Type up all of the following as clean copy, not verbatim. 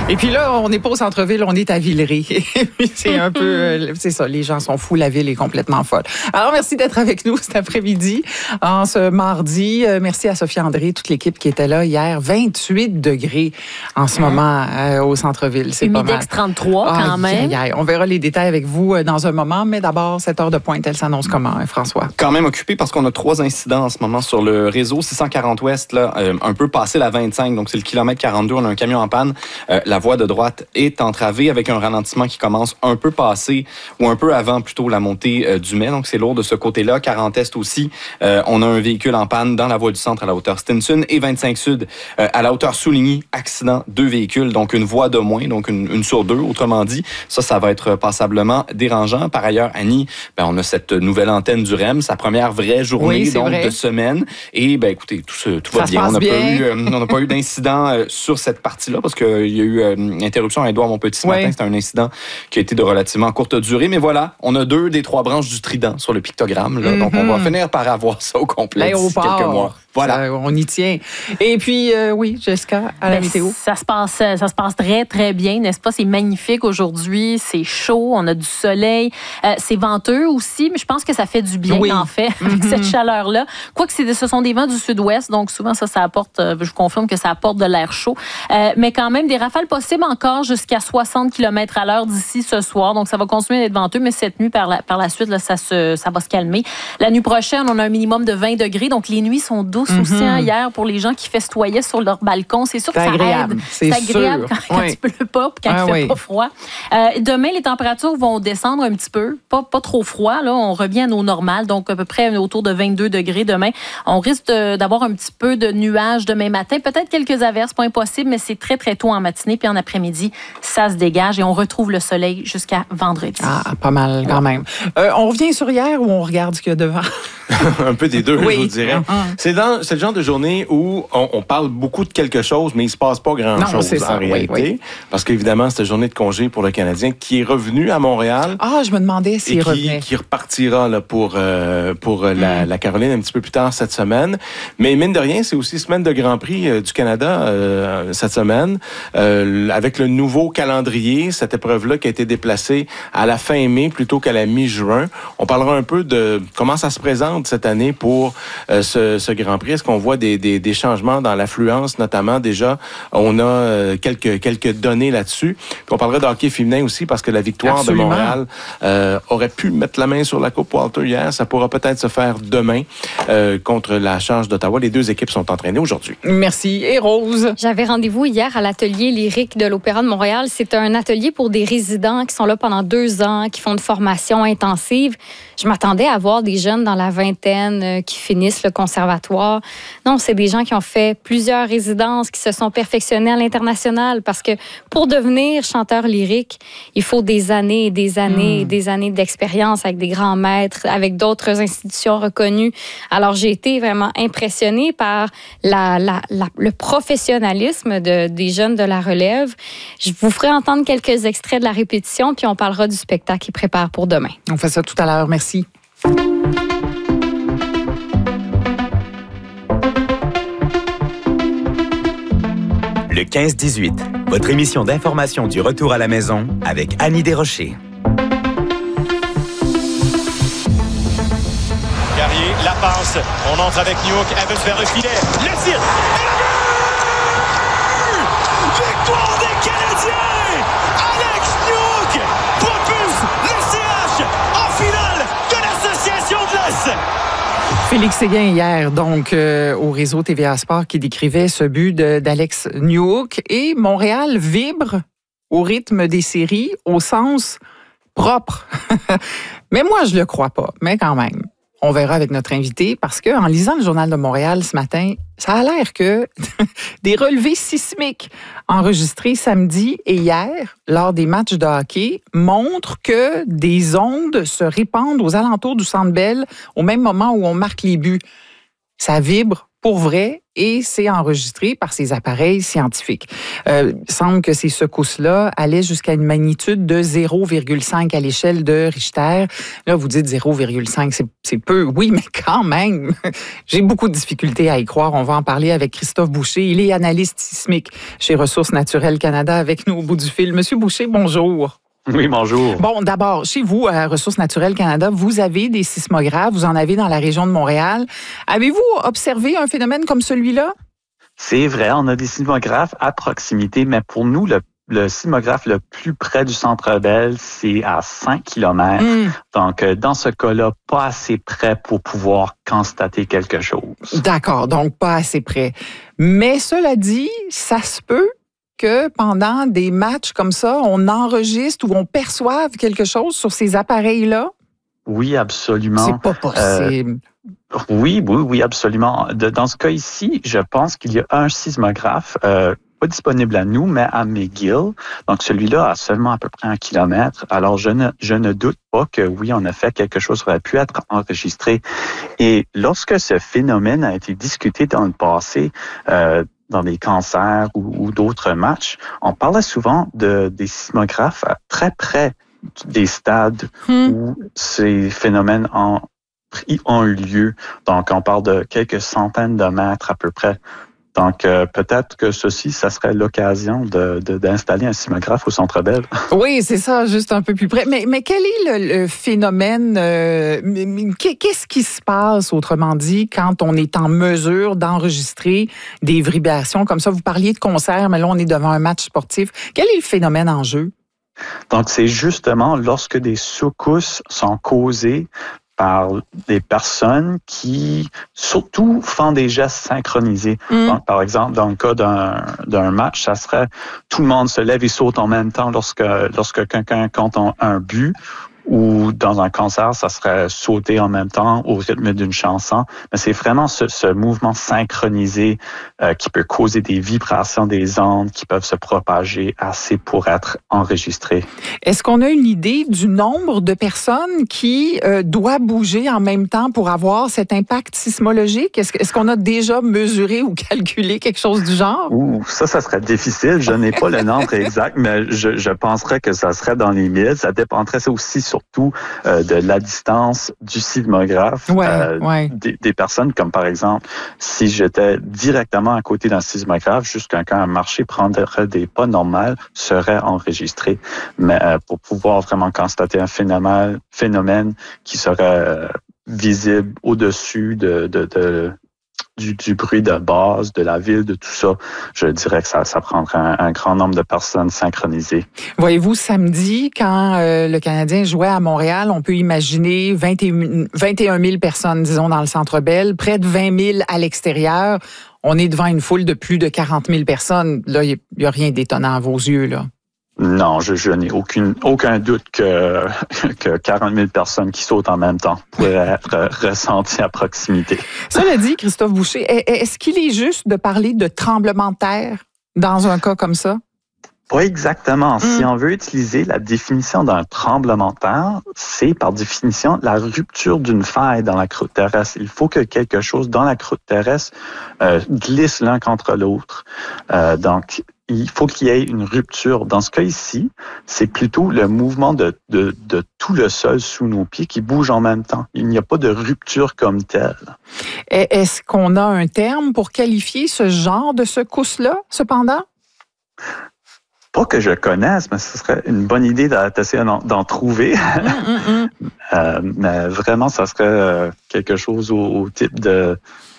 Et puis là, on n'est pas au centre-ville, on est à Villeray. C'est un peu, c'est ça, les gens sont fous, la ville est complètement folle. Alors, merci d'être avec nous cet après-midi, en ce mardi. Merci à Sophie André, toute l'équipe qui était là hier. 28 degrés en ce moment au centre-ville, c'est pas mal. Humidex 33 quand même. On verra les détails avec vous dans un moment, mais d'abord, cette heure de pointe, elle s'annonce comment, François? Quand même occupé parce qu'on a 3 incidents en ce moment sur le réseau 640 Ouest, là, un peu passé la 25, donc c'est le kilomètre 42, on a un camion en panne. La voie de droite est entravée avec un ralentissement qui commence un peu passé ou un peu avant plutôt la montée du Mai, donc c'est lourd de ce côté-là. 40 Est aussi, on a un véhicule en panne dans la voie du centre à la hauteur Stinson et 25 Sud à la hauteur Souligny, accident, 2 véhicules, donc une voie de moins, donc une sur 2, autrement dit. Ça va être passablement dérangeant. Par ailleurs, Annie, on a cette nouvelle antenne du REM, sa première vraie journée de semaine. Et écoutez, tout va bien. On n'a pas eu d'incident sur cette partie-là parce qu'il y a eu une interruption à Édouard-Montpetit ce matin. C'était un incident qui a été de relativement courte durée. Mais voilà, on a 2 des 3 branches du trident sur le pictogramme. Là. Donc, on va finir par avoir ça au complet d'ici quelques mois. Voilà. Ça, on y tient. Et puis, oui, Jessica, à la météo. Ça se passe très, très bien, n'est-ce pas? C'est magnifique aujourd'hui. C'est chaud. On a du soleil. C'est venteux aussi, mais je pense que ça fait du bien, en fait, avec cette chaleur-là. Quoique, ce sont des vents du sud-ouest, donc souvent, ça apporte, je vous confirme que ça apporte de l'air chaud. Mais quand même, des rafales possibles encore jusqu'à 60 km à l'heure d'ici ce soir. Donc, ça va continuer d'être venteux, mais cette nuit, par la suite, là, ça va se calmer. La nuit prochaine, on a un minimum de 20 degrés, donc les nuits sont douces aussi hier pour les gens qui festoyaient sur leur balcon. C'est sûr que ça aide. C'est agréable quand il pleut pas, quand il fait pas froid. Demain, les températures vont descendre un petit peu, pas trop froid. Là, on revient à nos normales, donc à peu près autour de 22 degrés demain. On risque d'avoir un petit peu de nuages demain matin, peut-être quelques averses, pas impossible, mais c'est très très tôt en matinée, puis en après-midi, ça se dégage et on retrouve le soleil jusqu'à vendredi. Ah, pas mal quand même. On revient sur hier ou on regarde ce qu'il y a devant? Un peu des deux, je vous dirais. C'est le genre de journée où on parle beaucoup de quelque chose, mais il ne se passe pas grand-chose en réalité. Parce qu'évidemment, c'est une journée de congé pour le Canadien qui est revenu à Montréal. Ah, je me demandais s'il revenait. Qui repartira là, pour la Caroline un petit peu plus tard cette semaine. Mais mine de rien, c'est aussi semaine de Grand Prix du Canada cette semaine. Avec le nouveau calendrier, cette épreuve-là qui a été déplacée à la fin mai plutôt qu'à la mi-juin. On parlera un peu de comment ça se présente cette année pour ce Grand Prix. Est-ce qu'on voit des changements dans l'affluence, notamment déjà? On a quelques données là-dessus. Puis on parlera de hockey féminin aussi parce que la victoire de Montréal aurait pu mettre la main sur la Coupe Walter hier. Ça pourra peut-être se faire demain contre la Charge d'Ottawa. Les 2 équipes sont entraînées aujourd'hui. Merci. Et Rose? J'avais rendez-vous hier à l'atelier lyrique de l'Opéra de Montréal. C'est un atelier pour des résidents qui sont là pendant 2 ans, qui font une formation intensive. Je m'attendais à voir des jeunes dans la vingtaine qui finissent le conservatoire. Non, c'est des gens qui ont fait plusieurs résidences, qui se sont perfectionnés à l'international parce que pour devenir chanteur lyrique, il faut des années et des années et des années d'expérience avec des grands maîtres, avec d'autres institutions reconnues. Alors, j'ai été vraiment impressionnée par le professionnalisme des jeunes de la relève. Je vous ferai entendre quelques extraits de la répétition, puis on parlera du spectacle qu'ils préparent pour demain. On fait ça tout à l'heure. Merci. Le 15-18, votre émission d'information du retour à la maison avec Annie Desrochers. Carrier, la passe, on entre avec Newhook, Evans vers le filet, le tir, victoire des Canadiens! Alex Newhook propulse le CH en finale de l'Association de l'Est! Félix Séguin hier, donc, au réseau TVA Sport, qui décrivait ce but d'Alex Newhook. Et Montréal vibre au rythme des séries, au sens propre. Mais moi, je le crois pas. Mais quand même, on verra avec notre invité, parce qu'en lisant le Journal de Montréal ce matin, ça a l'air que des relevés sismiques enregistrés samedi et hier lors des matchs de hockey montrent que des ondes se répandent aux alentours du Centre Bell au même moment où on marque les buts. Ça vibre pour vrai et c'est enregistré par ces appareils scientifiques. Il semble que ces secousses-là allaient jusqu'à une magnitude de 0,5 à l'échelle de Richter. Là, vous dites 0,5, c'est peu. Oui, mais quand même, j'ai beaucoup de difficultés à y croire. On va en parler avec Christophe Boucher. Il est analyste sismique chez Ressources naturelles Canada avec nous au bout du fil. Monsieur Boucher, bonjour. Oui, bonjour. Bon, d'abord, chez vous, à Ressources naturelles Canada, vous avez des sismographes, vous en avez dans la région de Montréal. Avez-vous observé un phénomène comme celui-là? C'est vrai, on a des sismographes à proximité, mais pour nous, le sismographe le plus près du Centre Bell, c'est à 5 km. Donc, dans ce cas-là, pas assez près pour pouvoir constater quelque chose. D'accord, donc pas assez près. Mais cela dit, ça se peut que pendant des matchs comme ça, on enregistre ou on perçoive quelque chose sur ces appareils-là? Oui, absolument. C'est pas possible. Oui, absolument. Dans ce cas ici, je pense qu'il y a un sismographe, pas disponible à nous, mais à McGill. Donc, celui-là a seulement à peu près 1 kilomètre. Alors, je ne doute pas que oui, en effet, quelque chose aurait pu être enregistré. Et lorsque ce phénomène a été discuté dans le passé, dans des cancers ou d'autres matchs, on parlait souvent des sismographes très près des stades où ces phénomènes ont eu lieu. Donc, on parle de quelques centaines de mètres à peu près. Donc, peut-être que ça serait l'occasion d'installer un sismographe au Centre Bell. Oui, c'est ça, juste un peu plus près. Mais quel est le phénomène? Qu'est-ce qui se passe, autrement dit, quand on est en mesure d'enregistrer des vibrations comme ça? Vous parliez de concert, mais là, on est devant un match sportif. Quel est le phénomène en jeu? Donc, c'est justement lorsque des secousses sont causées par des personnes qui, surtout, font des gestes synchronisés. Donc, par exemple, dans le cas d'un match, ça serait tout le monde se lève et saute en même temps lorsque quelqu'un compte un but. Ou dans un concert, ça serait sauter en même temps au rythme d'une chanson. Mais c'est vraiment ce mouvement synchronisé qui peut causer des vibrations des ondes qui peuvent se propager assez pour être enregistrées. Est-ce qu'on a une idée du nombre de personnes qui doivent bouger en même temps pour avoir cet impact sismologique? Est-ce qu'on a déjà mesuré ou calculé quelque chose du genre? Ça serait difficile. Je n'ai pas le nombre exact, mais je penserais que ça serait dans les 1000. Ça dépendrait aussi surtout de la distance du sismographe. Des personnes comme, par exemple, si j'étais directement à côté d'un sismographe, juste quelqu'un à marcher prendrait des pas normaux, serait enregistré. Mais pour pouvoir vraiment constater un phénomène qui serait visible au-dessus du bruit de base, de la ville, de tout ça, je dirais que ça prendrait un grand nombre de personnes synchronisées. Voyez-vous, samedi, quand le Canadien jouait à Montréal, on peut imaginer 21 000 personnes, disons, dans le Centre Bell, près de 20 000 à l'extérieur. On est devant une foule de plus de 40 000 personnes. Là, il n'y a rien d'étonnant à vos yeux, là. Non, je n'ai aucun doute que 40 000 personnes qui sautent en même temps pourraient être ressenties à proximité. Cela dit, Christophe Boucher, est-ce qu'il est juste de parler de tremblement de terre dans un cas comme ça? Pas exactement. Si on veut utiliser la définition d'un tremblement de terre, c'est par définition la rupture d'une faille dans la croûte terrestre. Il faut que quelque chose dans la croûte terrestre glisse l'un contre l'autre. Donc, il faut qu'il y ait une rupture. Dans ce cas ici, c'est plutôt le mouvement de tout le sol sous nos pieds qui bouge en même temps. Il n'y a pas de rupture comme telle. Est-ce qu'on a un terme pour qualifier ce genre de secousse-là, cependant? Pas que je connaisse, mais ce serait une bonne idée d'essayer d'en trouver. Mais vraiment, ça serait quelque chose au type de...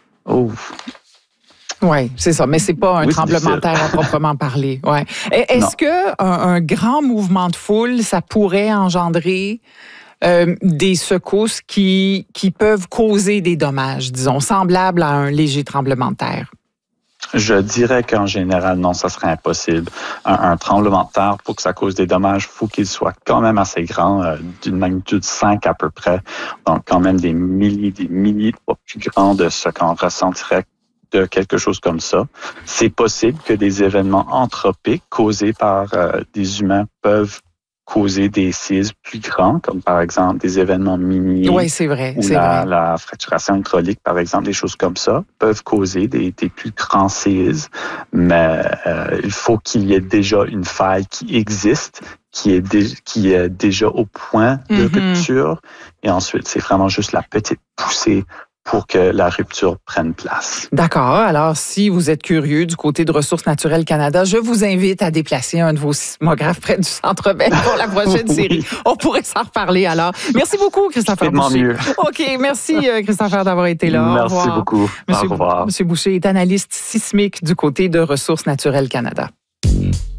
Oui, c'est ça, mais c'est pas un tremblement de terre à proprement parler. Ouais. Est-ce que un grand mouvement de foule, ça pourrait engendrer des secousses qui peuvent causer des dommages, disons, semblables à un léger tremblement de terre? Je dirais qu'en général, non, ça serait impossible. Un tremblement de terre, pour que ça cause des dommages, il faut qu'il soit quand même assez grand, d'une magnitude 5 à peu près. Donc, quand même des milliers de fois plus grand de ce qu'on ressentirait de quelque chose comme ça. C'est possible que des événements anthropiques causés par des humains peuvent causer des séismes plus grands, comme par exemple des événements miniers. Oui, c'est vrai. Ou la fracturation hydraulique, par exemple, des choses comme ça, peuvent causer des plus grands séismes. Mais il faut qu'il y ait déjà une faille qui existe, qui est déjà au point de rupture. Et ensuite, c'est vraiment juste la petite poussée pour que la rupture prenne place. D'accord. Alors, si vous êtes curieux du côté de Ressources naturelles Canada, je vous invite à déplacer un de vos sismographes près du Centre Bell pour la prochaine série. On pourrait s'en reparler alors. Merci beaucoup, Christopher Boucher. Mieux. OK. Merci, Christopher, d'avoir été là. Merci beaucoup. Au revoir. Monsieur Boucher est analyste sismique du côté de Ressources naturelles Canada.